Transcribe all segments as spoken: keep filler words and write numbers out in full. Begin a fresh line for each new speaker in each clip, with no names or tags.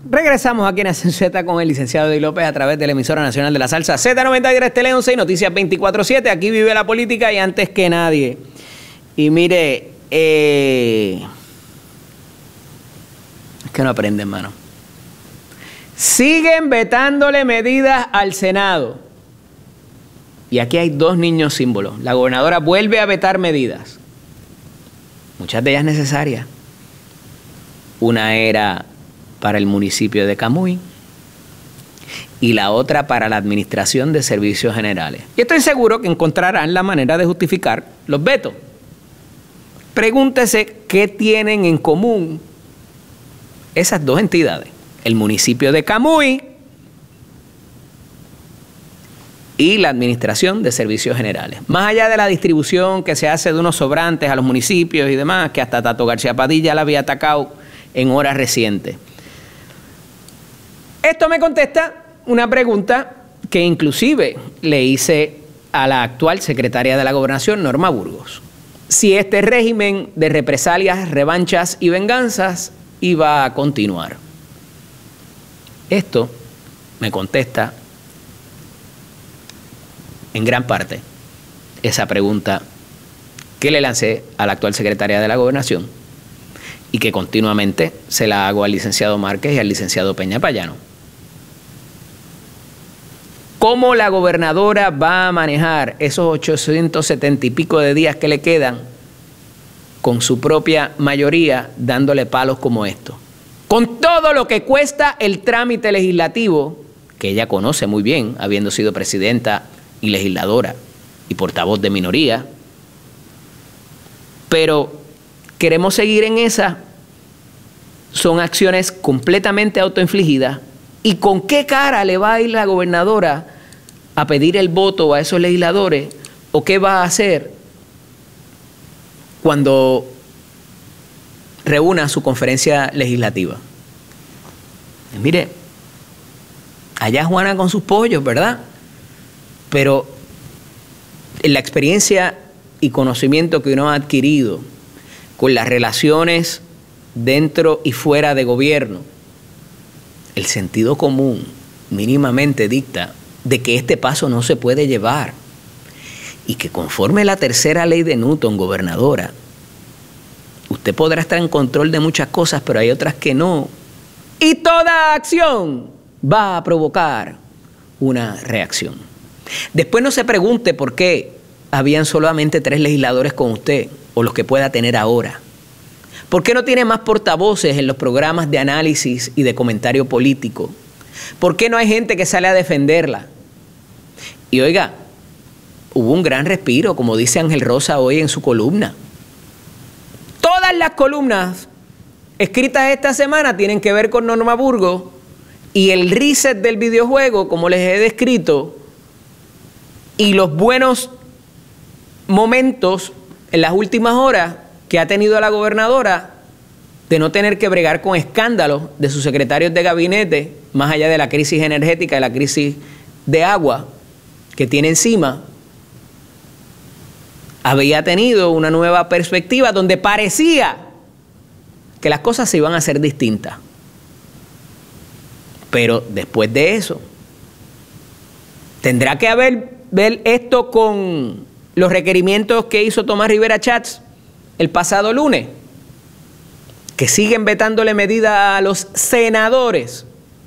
Regresamos aquí en Nación Z con el licenciado Eddie López a través de la emisora nacional de la salsa Z noventa y tres Tele once y Noticias veinticuatro siete. Aquí vive la política y antes que nadie. Y mire, eh, es que no aprenden, mano. Siguen vetándole medidas al Senado. Y aquí hay dos niños símbolos. La gobernadora vuelve a vetar medidas. Muchas de ellas necesarias. Una era para el municipio de Camuy y la otra para la Administración de Servicios Generales. Y estoy seguro que encontrarán la manera de justificar los vetos. Pregúntese qué tienen en común esas dos entidades, el municipio de Camuy y la Administración de Servicios Generales. Más allá de la distribución que se hace de unos sobrantes a los municipios y demás, que hasta Tato García Padilla la había atacado en horas recientes. Esto me contesta una pregunta que inclusive le hice a la actual secretaria de la Gobernación, Norma Burgos. Si este régimen de represalias, revanchas y venganzas iba a continuar. Esto me contesta en gran parte esa pregunta que le lancé a la actual secretaria de la Gobernación y que continuamente se la hago al licenciado Márquez y al licenciado Peña Payano. ¿Cómo la gobernadora va a manejar esos ochocientos setenta y pico de días que le quedan con su propia mayoría dándole palos como estos? Con todo lo que cuesta el trámite legislativo, que ella conoce muy bien, habiendo sido presidenta y legisladora y portavoz de minoría, pero queremos seguir en esa. Son acciones completamente autoinfligidas. ¿Y con qué cara le va a ir la gobernadora a pedir el voto a esos legisladores? ¿O qué va a hacer cuando reúna su conferencia legislativa? Y mire, allá Juana con sus pollos, ¿verdad? Pero en la experiencia y conocimiento que uno ha adquirido con las relaciones dentro y fuera de gobierno, el sentido común mínimamente dicta de que este paso no se puede llevar y que conforme la tercera ley de Newton, gobernadora, usted podrá estar en control de muchas cosas, pero hay otras que no. Y toda acción va a provocar una reacción. Después no se pregunte por qué habían solamente tres legisladores con usted o los que pueda tener ahora. ¿Por qué no tiene más portavoces en los programas de análisis y de comentario político? ¿Por qué no hay gente que sale a defenderla? Y oiga, hubo un gran respiro, como dice Ángel Rosa hoy en su columna. Todas las columnas escritas esta semana tienen que ver con Norma Burgos y el reset del videojuego, como les he descrito, y los buenos momentos en las últimas horas que ha tenido la gobernadora de no tener que bregar con escándalos de sus secretarios de gabinete, más allá de la crisis energética y la crisis de agua que tiene encima, había tenido una nueva perspectiva donde parecía que las cosas se iban a hacer distintas. Pero después de eso, tendrá que haber ver esto con los requerimientos que hizo Tomás Rivera Chats el pasado lunes, que siguen vetándole medidas a los senadores.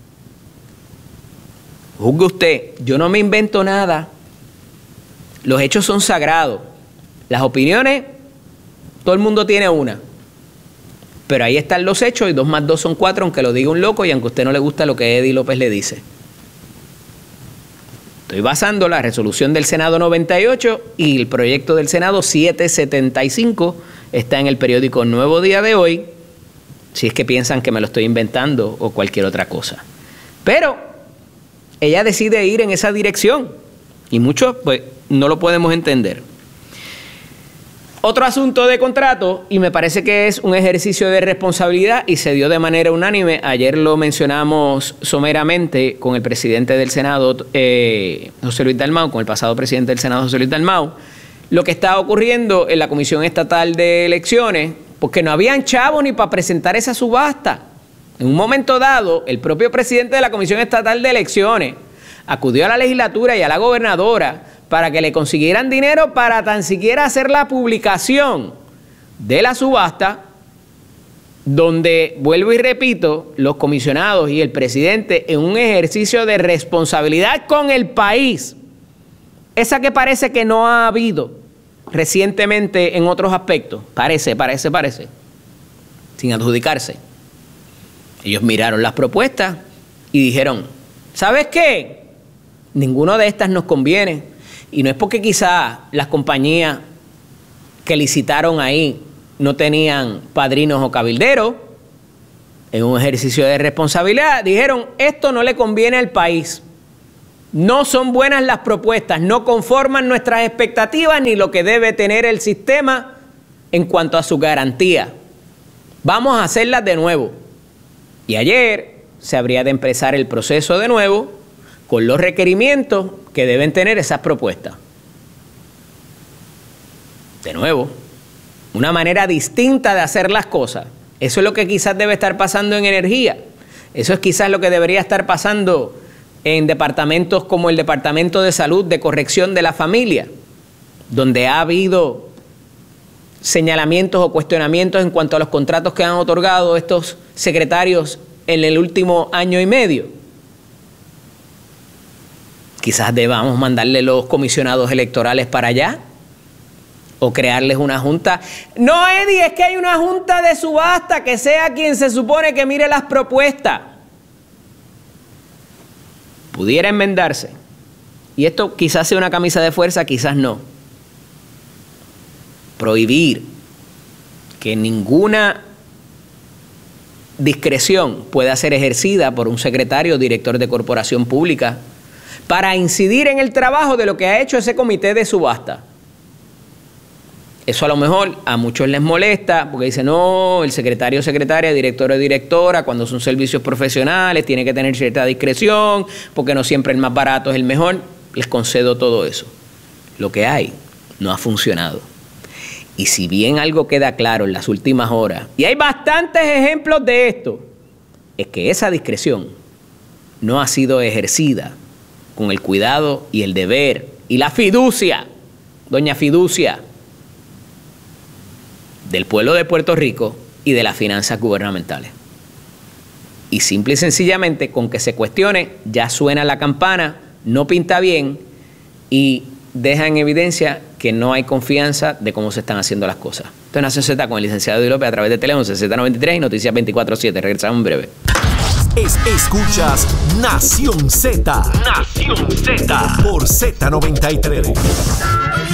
Juzgue usted, yo no me invento nada. Los hechos son sagrados. Las opiniones, todo el mundo tiene una. Pero ahí están los hechos y dos más dos son cuatro, aunque lo diga un loco y aunque a usted no le gusta lo que Eddie López le dice. Estoy basando la resolución del Senado noventa y ocho y el proyecto del Senado setecientos setenta y cinco está en el periódico Nuevo Día de hoy, si es que piensan que me lo estoy inventando o cualquier otra cosa. Pero ella decide ir en esa dirección y muchos pues no lo podemos entender. Otro asunto de contrato, y me parece que es un ejercicio de responsabilidad y se dio de manera unánime, ayer lo mencionamos someramente con el presidente del Senado, eh, José Luis Dalmau, con el pasado presidente del Senado, José Luis Dalmau, lo que está ocurriendo en la Comisión Estatal de Elecciones, porque no habían chavos ni para presentar esa subasta. En un momento dado, el propio presidente de la Comisión Estatal de Elecciones acudió a la legislatura y a la gobernadora para que le consiguieran dinero para tan siquiera hacer la publicación de la subasta, donde, vuelvo y repito, los comisionados y el presidente, en un ejercicio de responsabilidad con el país, esa que parece que no ha habido recientemente en otros aspectos, parece, parece, parece, sin adjudicarse. Ellos miraron las propuestas y dijeron, ¿sabes qué? Ninguna de estas nos conviene. Y no es porque quizás las compañías que licitaron ahí no tenían padrinos o cabilderos. En un ejercicio de responsabilidad dijeron, esto no le conviene al país. No son buenas las propuestas, no conforman nuestras expectativas ni lo que debe tener el sistema en cuanto a su garantía. Vamos a hacerlas de nuevo. Y ayer se habría de empezar el proceso de nuevo con los requerimientos que deben tener esas propuestas. De nuevo, una manera distinta de hacer las cosas. Eso es lo que quizás debe estar pasando en energía. Eso es quizás lo que debería estar pasando en departamentos como el Departamento de Salud de Corrección de la Familia, donde ha habido señalamientos o cuestionamientos en cuanto a los contratos que han otorgado estos secretarios en el último año y medio. Quizás debamos mandarle los comisionados electorales para allá o crearles una junta. No, Eddie, es que hay una junta de subasta que sea quien se supone que mire las propuestas. Pudiera enmendarse. Y esto quizás sea una camisa de fuerza, quizás no. Prohibir que ninguna discreción pueda ser ejercida por un secretario o director de corporación pública para incidir en el trabajo de lo que ha hecho ese comité de subasta. Eso a lo mejor a muchos les molesta porque dicen, no, el secretario o secretaria, director o directora, cuando son servicios profesionales, tiene que tener cierta discreción, porque no siempre el más barato es el mejor. Les concedo todo eso. Lo que hay no ha funcionado. Y si bien algo queda claro en las últimas horas, y hay bastantes ejemplos de esto, es que esa discreción no ha sido ejercida con el cuidado y el deber y la fiducia, doña fiducia, del pueblo de Puerto Rico y de las finanzas gubernamentales. Y simple y sencillamente con que se cuestione, ya suena la campana, no pinta bien y deja en evidencia que no hay confianza de cómo se están haciendo las cosas. Esto es Nación Z con el licenciado Eddie López a través de Teléfono Z noventa y tres y Noticias veinticuatro siete. Regresamos en breve.
Es, escuchas Nación Z. Nación Z. Por Z noventa y tres.